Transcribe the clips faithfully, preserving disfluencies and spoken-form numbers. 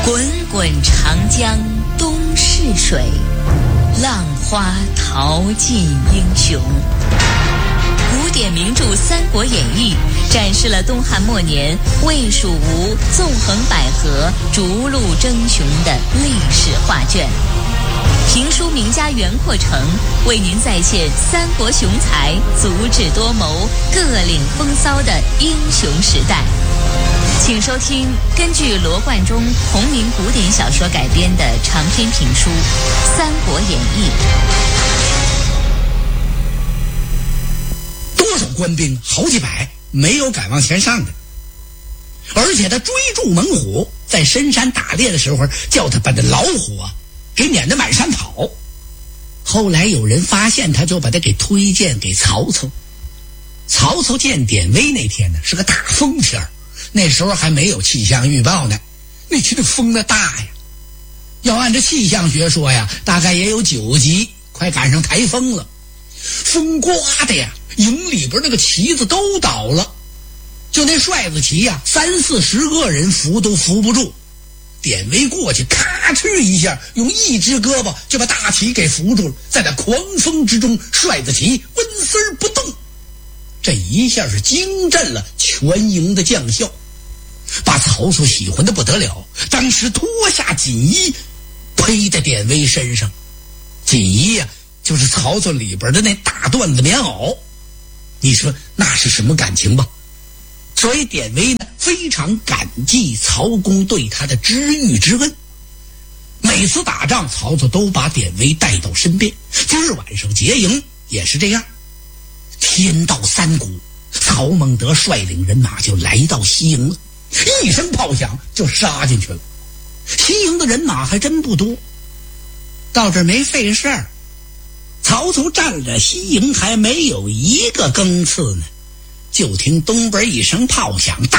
滚滚长江东逝水，浪花淘尽英雄。古典名著《三国演义》展示了东汉末年魏蜀吴纵横捭阖、逐鹿争雄的历史画卷。评书名家袁阔成为您再现三国雄才足智多谋、各领风骚的英雄时代。请收听根据罗贯中同名古典小说改编的长篇评书《三国演义》。 多少官兵好几百，没有敢往前上的。而且他追逐猛虎，在深山打猎的时候，叫他把那老虎啊给撵得满山跑。后来有人发现他，就把他给推荐给曹操。曹操见典韦那天呢，是个大风天儿，那时候还没有气象预报呢，那去的风那大呀，要按照气象学说呀，大概也有九级，快赶上台风了。风刮的呀，营里边那个旗子都倒了，就那帅子旗呀，三四十个人扶都扶不住。典韦过去咔哧一下，用一只胳膊就把大旗给扶住了，在那狂风之中，帅子旗纹丝儿不动。这一下是惊震了全营的将校，把曹操喜欢的不得了，当时脱下锦衣披在典韦身上。锦衣呀、啊，就是曹操里边的那大缎子棉袄，你说那是什么感情吧？所以典韦呢非常感激曹公对他的知遇之恩。每次打仗，曹操都把典韦带到身边。今儿晚上结营也是这样。天到三鼓，曹孟德率领人马就来到西营了，一声炮响就杀进去了。西营的人马还真不多，到这儿没费事儿。曹操占了西营还没有一个更次呢，就听东边一声炮响，大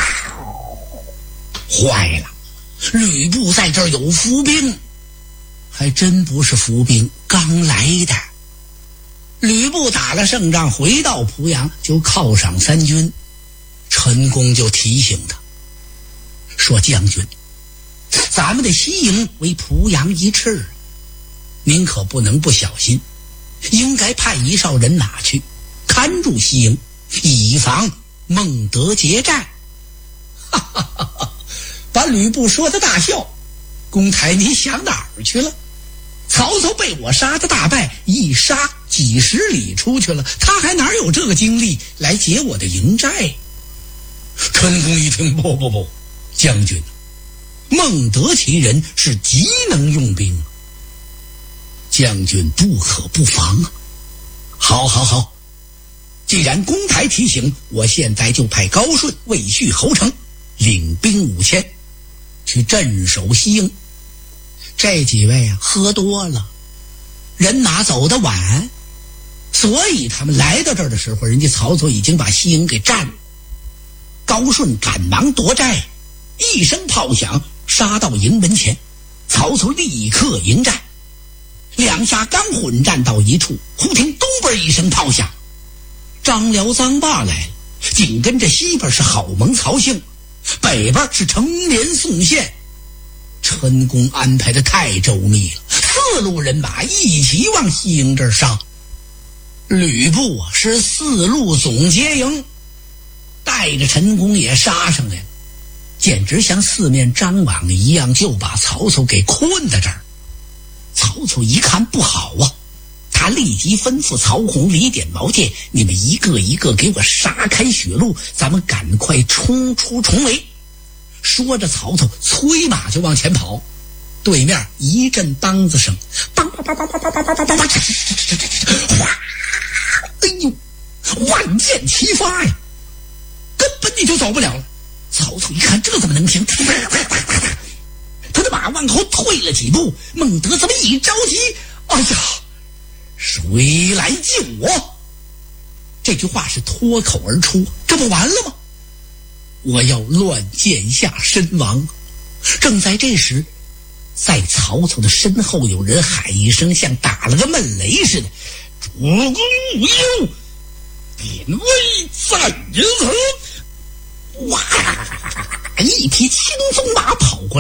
坏了，吕布在这儿有伏兵。还真不是伏兵，刚来的。吕布打了胜仗，回到濮阳就犒赏三军。陈宫就提醒他说，将军，咱们的西营为濮阳一翅，您可不能不小心，应该派一哨人马去看住西营，以防孟德劫寨。哈哈哈哈，把吕布说的大笑。公台你想哪儿去了？曹操被我杀的大败，一杀几十里出去了，他还哪有这个精力来劫我的营寨？陈宫一听，不不不，将军，孟德其人是极能用兵，将军不可不防啊！好好好，既然公台提醒，我现在就派高顺、魏续、侯成领兵五千去镇守西营。这几位啊喝多了，人马走得晚，所以他们来到这儿的时候，人家曹操已经把西营给占了。高顺赶忙夺寨，一声炮响杀到营门前，曹操立刻迎战。两下刚混战到一处，忽听东边一声炮响，张辽、臧霸来了，紧跟着西边是郝萌、曹兴，北边是成连、宋宪。陈宫安排的太周密了，四路人马一起往西营这儿上。吕布啊是四路总结营，带着陈宫也杀上来了，简直像四面张网一样，就把曹操给困在这儿。曹操一看不好啊，他立即吩咐曹洪、李典、毛健，你们一个一个给我杀开血路，咱们赶快冲出重围。说着，曹操催马就往前跑，对面一阵梆子声，梆梆梆梆梆梆梆梆梆梆梆，哗！哎呦，万箭齐发呀，根本你就走不了了。曹操一看，这怎么能行？他的马往后退了几步，孟德怎么一着急？哎呀，谁来救我？这句话是脱口而出，这不完了吗？我要乱箭下身亡。正在这时，在曹操的身后有人喊一声，像打了个闷雷似的，主公无忧，典韦在此。哇，一匹青鬃马跑过来了，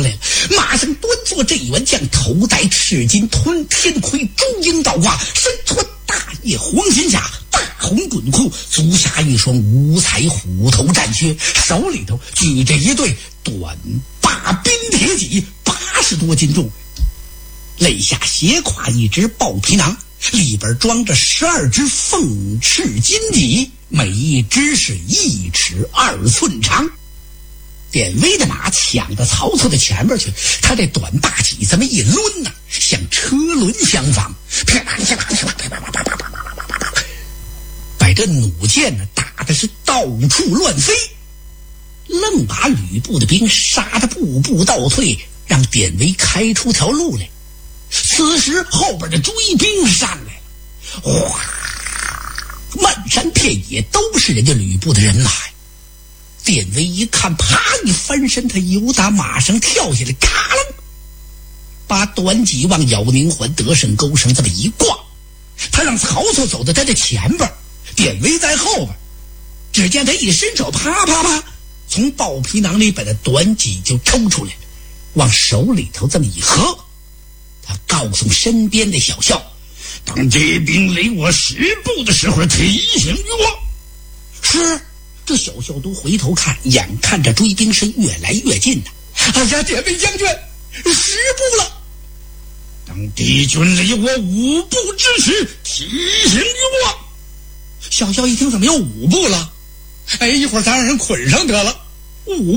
马上端坐这员将，头戴赤金吞天盔，朱缨倒挂，身穿大叶黄金甲，大红滚裤，足下一双五彩虎头战靴，手里头举着一对短把冰铁戟，八十多斤重，肋下斜挎一只豹皮囊，里边装着十二只凤翅金戟，每一只是一尺二寸长。典韦的马抢到曹操的前边去，他这短把戟这么一抡呢，像车轮相仿，噼啪噼啪噼啪噼啪噼啪噼啪噼啪，把这弩箭呢打的是到处乱飞，愣把吕布的兵杀得步步倒退，让典韦开出条路来。此时后边的追兵上来了，哗，漫山遍野都是人家吕布的人马。典韦一看，啪一翻身，他由打马上跳下来，咔楞，把短戟往咬宁环得胜钩上这么一挂，他让曹操走到他的前边，典韦在后边。只见他一伸手，啪啪啪，从豹皮囊里把那短戟就抽出来，往手里头这么一合。他告诉身边的小校，当敌兵离我十步的时候，提醒于我。是。这小校都回头看，眼看着追兵是越来越近呢。哎呀，典韦将军，十步了！当敌军离我五步之时，提醒于我。小校一听，怎么又五步了？哎，一会儿咱让人捆上得了。五